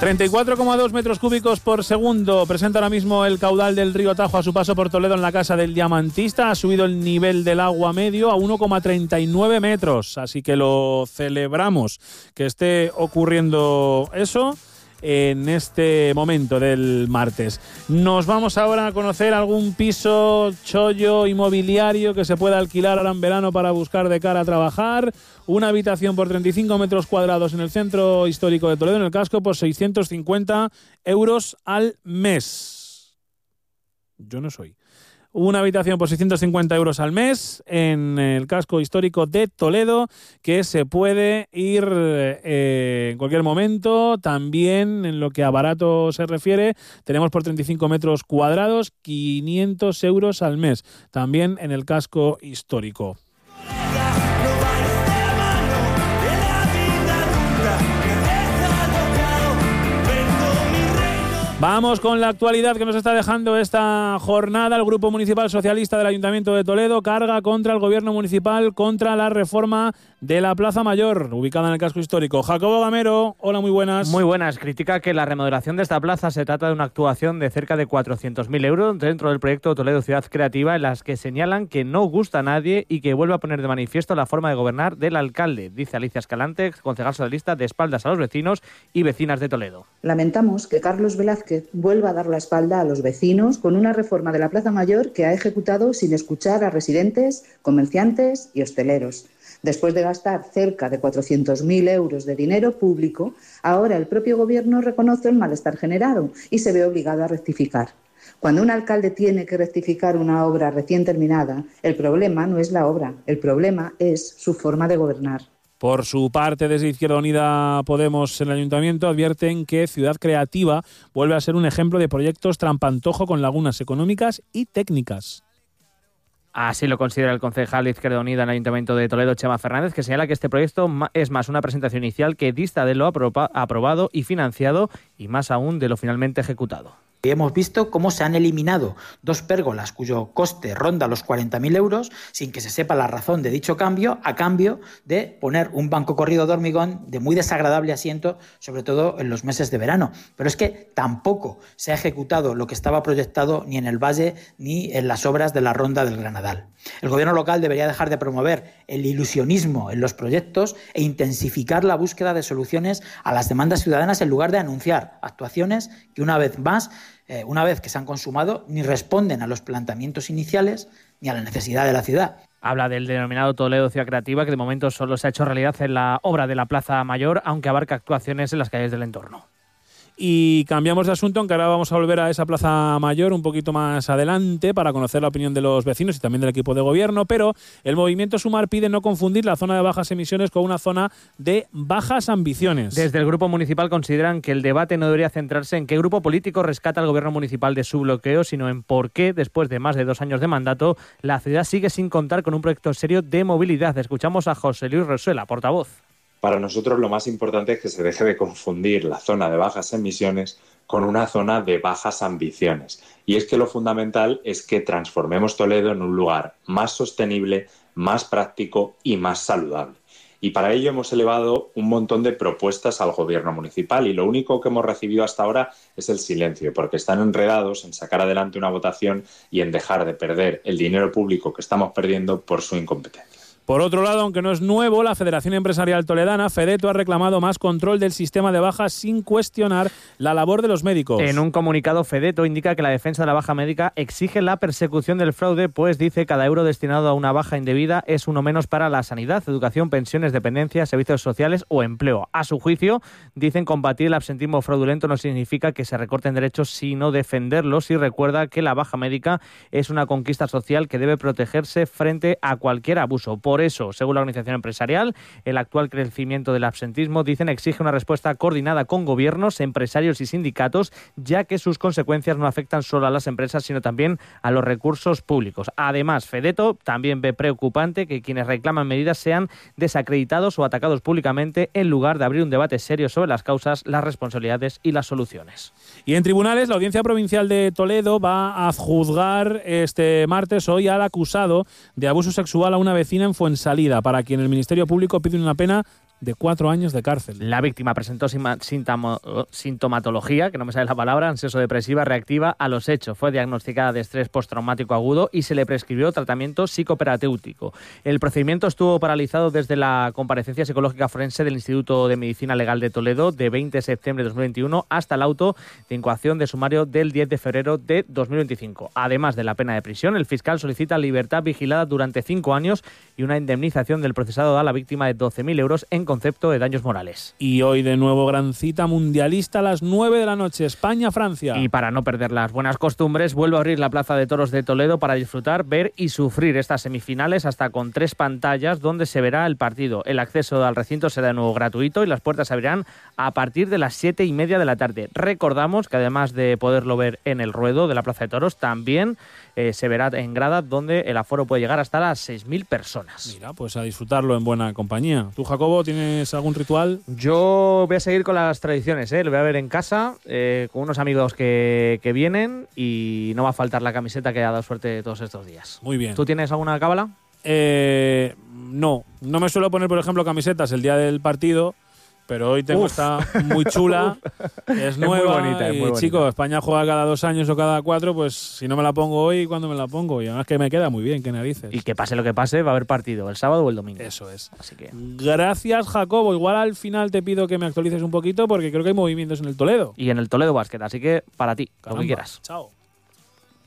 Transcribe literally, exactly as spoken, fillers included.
treinta y cuatro coma dos metros cúbicos por segundo presenta ahora mismo el caudal del río Tajo a su paso por Toledo en la Casa del Diamantista. Ha subido el nivel del agua medio a uno coma treinta y nueve metros, así que lo celebramos que esté ocurriendo eso en este momento del martes. Nos vamos ahora a conocer algún piso chollo inmobiliario que se pueda alquilar ahora en verano para buscar de cara a trabajar. Una habitación por treinta y cinco metros cuadrados en el centro histórico de Toledo, en el casco, por seiscientos cincuenta euros al mes. Yo no soy. Una habitación por seiscientos cincuenta euros al mes en el casco histórico de Toledo, que se puede ir eh, en cualquier momento. También en lo que a barato se refiere, tenemos por treinta y cinco metros cuadrados quinientos euros al mes, también en el casco histórico. Vamos con la actualidad que nos está dejando esta jornada. El Grupo Municipal Socialista del Ayuntamiento de Toledo carga contra el Gobierno Municipal contra la reforma de la Plaza Mayor, ubicada en el casco histórico. Jacobo Gamero, hola, muy buenas. Muy buenas. Critica que la remodelación de esta plaza se trata de una actuación de cerca de cuatrocientos mil euros dentro del proyecto Toledo Ciudad Creativa, en las que señalan que no gusta a nadie y que vuelve a poner de manifiesto la forma de gobernar del alcalde, dice Alicia Escalante, concejal socialista, de espaldas a los vecinos y vecinas de Toledo. Lamentamos que Carlos Velázquez vuelva a dar la espalda a los vecinos con una reforma de la Plaza Mayor que ha ejecutado sin escuchar a residentes, comerciantes y hosteleros. Después de gastar cerca de cuatrocientos mil euros de dinero público, ahora el propio gobierno reconoce el malestar generado y se ve obligado a rectificar. Cuando un alcalde tiene que rectificar una obra recién terminada, el problema no es la obra, el problema es su forma de gobernar. Por su parte, desde Izquierda Unida Podemos en el Ayuntamiento advierten que Ciudad Creativa vuelve a ser un ejemplo de proyectos trampantojo con lagunas económicas y técnicas. Así lo considera el concejal de Izquierda Unida en el Ayuntamiento de Toledo, Chema Fernández, que señala que este proyecto es más una presentación inicial que dista de lo aprobado y financiado, y más aún de lo finalmente ejecutado. Hemos visto cómo se han eliminado dos pérgolas cuyo coste ronda los cuarenta mil euros sin que se sepa la razón de dicho cambio, a cambio de poner un banco corrido de hormigón de muy desagradable asiento, sobre todo en los meses de verano. Pero es que tampoco se ha ejecutado lo que estaba proyectado ni en el Valle ni en las obras de la Ronda del Granadal. El gobierno local debería dejar de promover el ilusionismo en los proyectos e intensificar la búsqueda de soluciones a las demandas ciudadanas en lugar de anunciar actuaciones que una vez más Eh, una vez que se han consumado, ni responden a los planteamientos iniciales ni a la necesidad de la ciudad. Habla del denominado Toledo Ciudad Creativa, que de momento solo se ha hecho realidad en la obra de la Plaza Mayor, aunque abarca actuaciones en las calles del entorno. Y cambiamos de asunto, aunque ahora vamos a volver a esa Plaza Mayor un poquito más adelante para conocer la opinión de los vecinos y también del equipo de gobierno, pero el movimiento Sumar pide no confundir la zona de bajas emisiones con una zona de bajas ambiciones. Desde el Grupo Municipal consideran que el debate no debería centrarse en qué grupo político rescata al gobierno municipal de su bloqueo, sino en por qué, después de más de dos años de mandato, la ciudad sigue sin contar con un proyecto serio de movilidad. Escuchamos a José Luis Rosuela, portavoz. Para nosotros lo más importante es que se deje de confundir la zona de bajas emisiones con una zona de bajas ambiciones. Y es que lo fundamental es que transformemos Toledo en un lugar más sostenible, más práctico y más saludable. Y para ello hemos elevado un montón de propuestas al gobierno municipal y lo único que hemos recibido hasta ahora es el silencio, porque están enredados en sacar adelante una votación y en dejar de perder el dinero público que estamos perdiendo por su incompetencia. Por otro lado, aunque no es nuevo, la Federación Empresarial Toledana, Fedeto, ha reclamado más control del sistema de bajas sin cuestionar la labor de los médicos. En un comunicado, Fedeto indica que la defensa de la baja médica exige la persecución del fraude, pues dice cada euro destinado a una baja indebida es uno menos para la sanidad, educación, pensiones, dependencia, servicios sociales o empleo. A su juicio, dicen combatir el absentismo fraudulento no significa que se recorten derechos, sino defenderlos, y recuerda que la baja médica es una conquista social que debe protegerse frente a cualquier abuso. Por eso, según la organización empresarial, el actual crecimiento del absentismo, dicen, exige una respuesta coordinada con gobiernos, empresarios y sindicatos, ya que sus consecuencias no afectan solo a las empresas, sino también a los recursos públicos. Además, Fedeto también ve preocupante que quienes reclaman medidas sean desacreditados o atacados públicamente, en lugar de abrir un debate serio sobre las causas, las responsabilidades y las soluciones. Y en tribunales, la Audiencia Provincial de Toledo va a juzgar este martes hoy al acusado de abuso sexual a una vecina en Fuensalida, para quien el Ministerio Público pide una pena de cuatro años de cárcel. La víctima presentó sintomatología, que no me sale la palabra, ansioso-depresiva reactiva a los hechos. Fue diagnosticada de estrés postraumático agudo y se le prescribió tratamiento psicoterapéutico. El procedimiento estuvo paralizado desde la comparecencia psicológica forense del Instituto de Medicina Legal de Toledo de veinte de septiembre de dos mil veintiuno hasta el auto de incoación de sumario del diez de febrero de dos mil veinticinco. Además de la pena de prisión, el fiscal solicita libertad vigilada durante cinco años y una indemnización del procesado a la víctima de doce mil euros en concepto de daños morales. Y hoy de nuevo gran cita mundialista a las nueve de la noche, España-Francia. Y para no perder las buenas costumbres, vuelve a abrir la Plaza de Toros de Toledo para disfrutar, ver y sufrir estas semifinales hasta con tres pantallas donde se verá el partido. El acceso al recinto será de nuevo gratuito y las puertas se abrirán a partir de las siete y media de la tarde. Recordamos que además de poderlo ver en el ruedo de la Plaza de Toros, también eh, se verá en grada donde el aforo puede llegar hasta las seis mil personas. Mira, pues a disfrutarlo en buena compañía. ¿Tú, Jacobo, tienes algún ritual? Yo voy a seguir con las tradiciones, ¿eh? Lo voy a ver en casa, eh, con unos amigos que, que vienen, y no va a faltar la camiseta que ha dado suerte todos estos días. Muy bien. ¿Tú tienes alguna cábala? Eh, no, no me suelo poner, por ejemplo, camisetas el día del partido, pero hoy tengo Uf. esta muy chula, es nueva, muy bonita, es y muy bonita. chicos, España juega cada dos años o cada cuatro, pues si no me la pongo hoy, ¿cuándo me la pongo? Y además que me queda muy bien, qué narices. Y que pase lo que pase, va a haber partido el sábado o el domingo. Eso es. Así que... Gracias, Jacobo. Igual al final te pido que me actualices un poquito porque creo que hay movimientos en el Toledo. Y en el Toledo Basket, así que para ti, Caramba. lo que quieras. Chao.